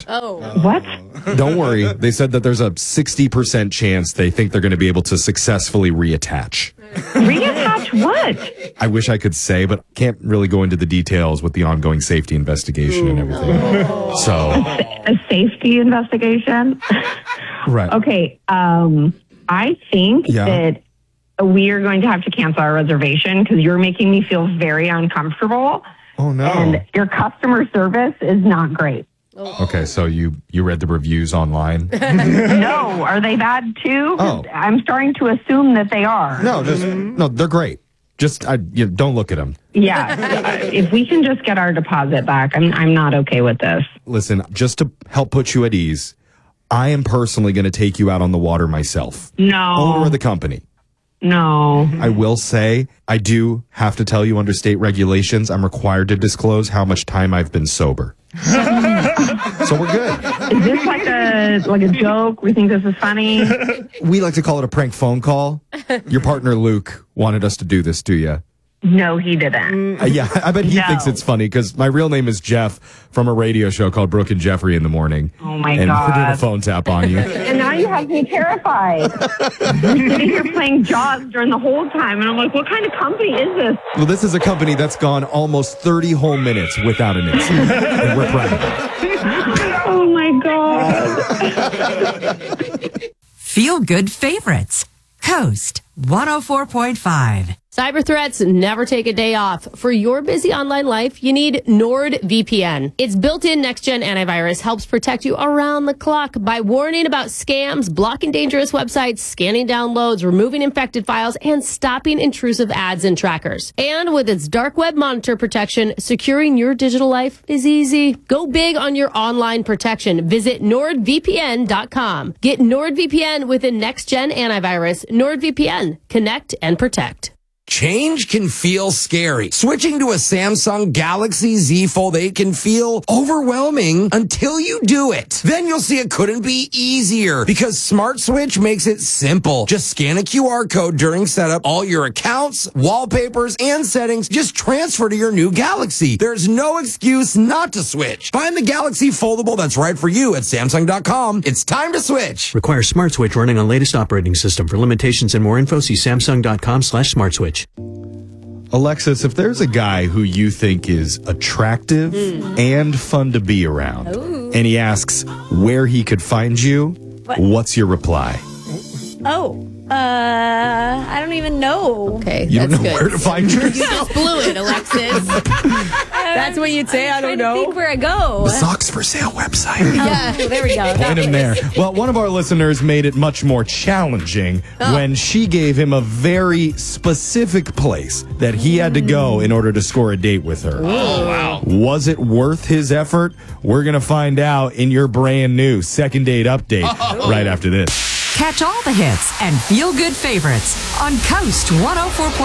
Oh. What? Don't worry. They said that there's a 60% chance they think they're going to be able to successfully reattach. Reattach what? I wish I could say, but can't really go into the details with the ongoing safety investigation and everything. So, A safety investigation? right. Okay, I think that we are going to have to cancel our reservation because you're making me feel very uncomfortable. Oh, no. And your customer service is not great. Okay, so you read the reviews online? No, are they bad too? 'Cause I'm starting to assume that they are. No, they're great. Just don't look at them. Yeah, if we can just get our deposit back, I'm not okay with this. Listen, just to help put you at ease, I am personally going to take you out on the water myself. No. Owner of the company. No. I will say, I do have to tell you under state regulations, I'm required to disclose how much time I've been sober. So we're good. Is this like a joke? We think this is funny? We like to call it a prank phone call. Your partner, Luke, wanted us to do this to you. No, he didn't. Yeah, I bet he thinks it's funny because my real name is Jeff from a radio show called Brooke and Jeffrey in the Morning. Oh, my and God. we're doing a phone tap on you. And now you have me terrified. You're sitting here playing Jaws during the whole time, and I'm like, what kind of company is this? Well, this is a company that's gone almost 30 whole minutes without an incident, and we're proud of it. Oh, my God. Feel Good Favorites. Coast 104.5. Cyber threats never take a day off. For your busy online life, you need NordVPN. Its built-in next-gen antivirus helps protect you around the clock by warning about scams, blocking dangerous websites, scanning downloads, removing infected files, and stopping intrusive ads and trackers. And with its dark web monitor protection, securing your digital life is easy. Go big on your online protection. Visit NordVPN.com. Get NordVPN with a next-gen antivirus. NordVPN. Connect and protect. Change can feel scary. Switching to a Samsung Galaxy Z Fold 8 can feel overwhelming until you do it. Then you'll see it couldn't be easier because Smart Switch makes it simple. Just scan a QR code during setup. All your accounts, wallpapers, and settings just transfer to your new Galaxy. There's no excuse not to switch. Find the Galaxy Foldable that's right for you at Samsung.com. It's time to switch. Require Smart Switch running on latest operating system. For limitations and more info, see Samsung.com/Smart Switch. Alexis, if there's a guy who you think is attractive and fun to be around, and he asks where he could find you, what's your reply? I don't even know. Okay, You don't that's know good. where to find you? You just blew it, Alexis. That's what you'd say. I don't know. Think where I go. The Socks for Sale website. Yeah, there we go. Point him there. Well, one of our listeners made it much more challenging when she gave him a very specific place that he had to go in order to score a date with her. Oh, wow. Was it worth his effort? We're going to find out in your brand new second date update right after this. Catch all the hits and Feel Good Favorites on Coast 104.5.